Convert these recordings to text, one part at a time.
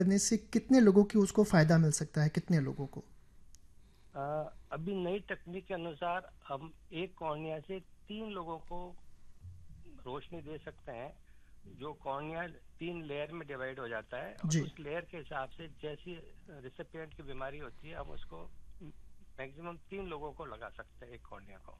करने से कितने लोगों की उसको फ़ायदा मिल सकता है, कितने लोगों को? अभी नई तकनीक के अनुसार हम एक कॉर्निया से 3 लोगों को रोशनी दे सकते हैं। जो कॉर्निया 3 लेयर में डिवाइड हो जाता है और जी। उस लेयर के हिसाब से जैसी रिसिपिएंट की बीमारी होती है हम उसको मैक्सिमम 3 लोगों को लगा सकते हैं एक कॉर्निया को।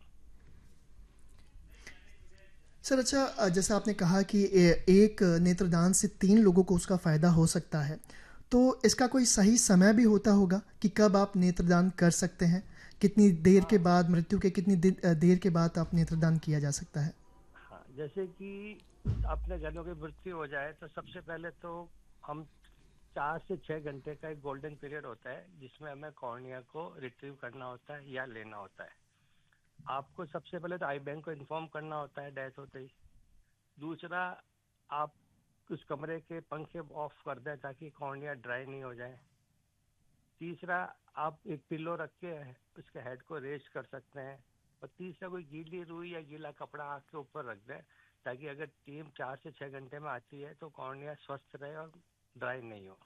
सर अच्छा, जैसा आपने कहा कि एक नेत्रदान से 3 लोगों को उसका फ़ायदा हो सकता है। तो इसका कोई सही समय भी होता होगा कि कब आप नेत्रदान कर सकते हैं? कितनी देर के हाँ बाद, मृत्यु के कितनी देर के बाद आप नेत्रदान किया जा सकता है? हाँ, जैसे कि अपने घरों की मृत्यु हो जाए तो सबसे पहले तो हम 4 से 6 घंटे का एक गोल्डन पीरियड होता है जिसमें हमें कॉर्निया को रिट्रीव करना होता है या लेना होता है। आपको सबसे पहले तो आई बैंक को इन्फॉर्म करना होता है डेथ होते ही। दूसरा, आप उस कमरे के पंखे ऑफ कर दें ताकि कॉर्निया ड्राई नहीं हो जाए। तीसरा, आप एक पिलो रख के उसके हेड को रेस्ट कर सकते हैं। और तीसरा, कोई गीली रुई या गीला कपड़ा आँख के ऊपर रख दें ताकि अगर टीम 4 से 6 घंटे में आती है तो कॉर्निया स्वस्थ रहे और ड्राई नहीं हो।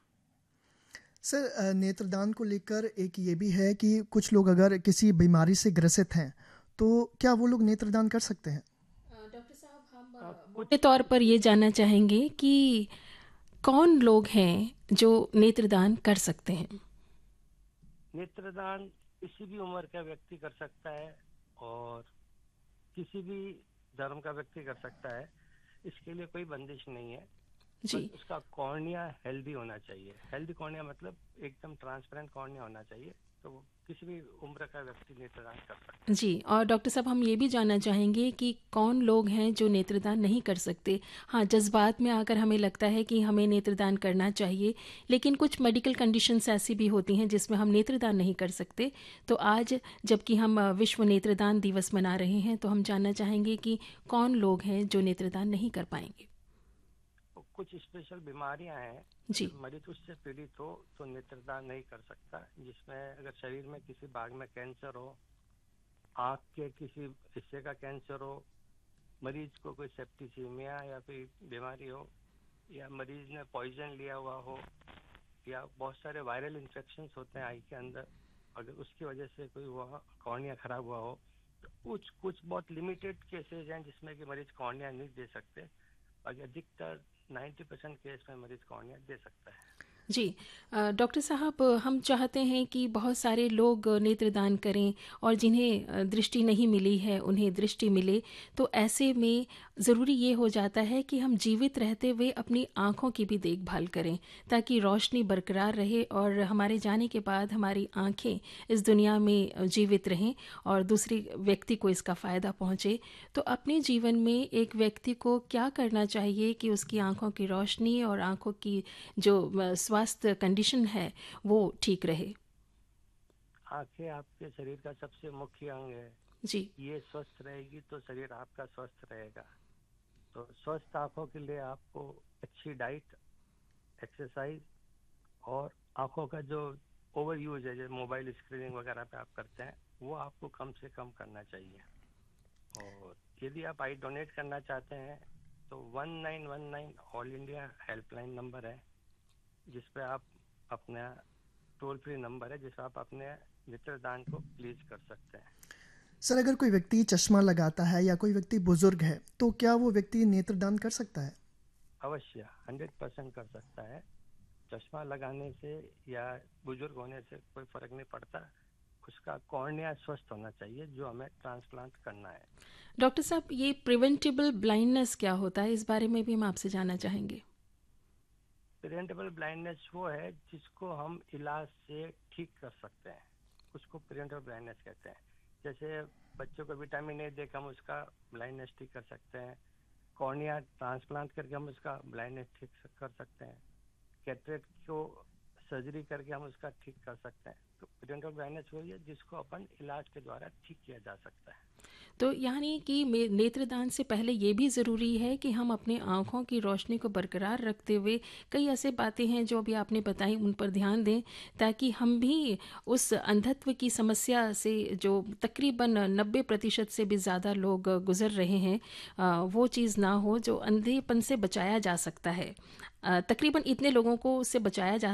सर नेत्रदान को लेकर एक ये भी है कि कुछ लोग अगर किसी बीमारी से ग्रसित हैं, तो क्या वो लोग नेत्रदान कर सकते हैं? डॉक्टर साहब हम मोटे कुछ तौर पर ये जानना चाहेंगे कि कौन लोग हैं जो नेत्रदान कर सकते हैं। नेत्रदान किसी भी उम्र का व्यक्ति कर सकता है और किसी भी धर्म का व्यक्ति कर सकता है। इसके लिए कोई बंदिश नहीं है। बस जी। उसका कॉर्निया हेल्दी होना चाहिए। हेल्दी कॉर्निया मतलब एकदम ट्रांसपेरेंट कॉर्निया होना चाहिए। तो वो किसी भी उम्र का व्यक्ति नेत्रदान कर सकता है। जी, और डॉक्टर साहब हम ये भी जानना चाहेंगे कि कौन लोग हैं जो नेत्रदान नहीं कर सकते। हाँ, जज्बात में आकर हमें लगता है कि हमें नेत्रदान करना चाहिए, लेकिन कुछ मेडिकल कंडीशंस ऐसी भी होती हैं जिसमें हम नेत्रदान नहीं कर सकते। तो आज जबकि हम विश्व नेत्रदान दिवस मना रहे हैं, तो हम जानना चाहेंगे कि कौन लोग हैं जो नेत्रदान नहीं कर पाएंगे। तो कुछ स्पेशल बीमारियां हैं, जी। अगर मरीज उससे पीड़ित हो तो नेत्रदान नहीं कर सकता। जिसमें अगर शरीर में किसी भाग में कैंसर हो, आँख के किसी हिस्से का कैंसर हो, मरीज को कोई सेप्टिसीमिया या फिर बीमारी हो, या मरीज ने पॉइजन लिया हुआ हो, या बहुत सारे वायरल इन्फेक्शंस होते हैं आई के अंदर, अगर उसकी वजह से कोई हुआ कॉर्निया खराब हुआ हो, तो कुछ कुछ बहुत लिमिटेड केसेस हैं जिसमें कि मरीज कॉर्निया नहीं दे सकते। बाकी अधिकतर 90% केस में मरीज कॉर्निया दे सकता है। जी। डॉक्टर साहब हम चाहते हैं कि बहुत सारे लोग नेत्रदान करें और जिन्हें दृष्टि नहीं मिली है उन्हें दृष्टि मिले। तो ऐसे में ज़रूरी ये हो जाता है कि हम जीवित रहते हुए अपनी आँखों की भी देखभाल करें ताकि रोशनी बरकरार रहे और हमारे जाने के बाद हमारी आँखें इस दुनिया में जीवित रहें और दूसरे व्यक्ति को इसका फ़ायदा पहुँचे। तो अपने जीवन में एक व्यक्ति को क्या करना चाहिए कि उसकी आँखों की रोशनी और आँखों की जो स्वास्थ्य कंडीशन है वो ठीक रहे। आंखें आपके शरीर का सबसे मुख्य अंग है। जी। ये स्वस्थ रहेगी तो शरीर आपका स्वस्थ रहेगा। तो स्वस्थ आंखों के लिए आपको अच्छी डाइट, एक्सरसाइज और आंखों का जो ओवर यूज है, जो मोबाइल स्क्रीनिंग वगैरह पे आप करते हैं, वो आपको कम से कम करना चाहिए। और यदि आप आई डोनेट करना चाहते हैं तो 1919 ऑल इंडिया हेल्पलाइन नंबर है, जिसपे आप अपना टोल फ्री नंबर है जिसपे आप अपने नेत्रदान को प्लीज कर सकते हैं। सर अगर कोई व्यक्ति चश्मा लगाता है या कोई व्यक्ति बुजुर्ग है, तो क्या वो व्यक्ति नेत्रदान कर सकता है? अवश्य 100% कर सकता है। चश्मा लगाने से या बुजुर्ग होने से कोई फर्क नहीं पड़ता। उसका कॉर्निया स्वस्थ होना चाहिए जो हमें ट्रांसप्लांट करना है। डॉक्टर साहब ये प्रिवेंटेबल ब्लाइंडनेस क्या होता है, इस बारे में भी हम आपसे जानना चाहेंगे। प्रिवेंटेबल ब्लाइंडनेस वो है जिसको हम इलाज से ठीक कर सकते हैं, उसको प्रिवेंटेबल ब्लाइंडनेस कहते हैं। जैसे बच्चों को विटामिन ए देकर हम उसका ब्लाइंडनेस ठीक कर सकते हैं। कॉर्निया ट्रांसप्लांट करके हम उसका ब्लाइंडनेस ठीक कर सकते हैं। कैटरेक्ट को सर्जरी करके हम उसका ठीक कर सकते हैं। तो प्रिवेंटेबल ब्लाइंडनेस वही है जिसको अपन इलाज के द्वारा ठीक किया जा सकता है। तो यानी कि नेत्रदान से पहले ये भी ज़रूरी है कि हम अपने आँखों की रोशनी को बरकरार रखते हुए कई ऐसे बातें हैं जो अभी आपने बताई, उन पर ध्यान दें, ताकि हम भी उस अंधत्व की समस्या से जो तकरीबन 90% से भी ज़्यादा लोग गुज़र रहे हैं, वो चीज़ ना हो, जो अंधेपन से बचाया जा सकता है। तकरीबन इतने लोगों को उससे बचाया जा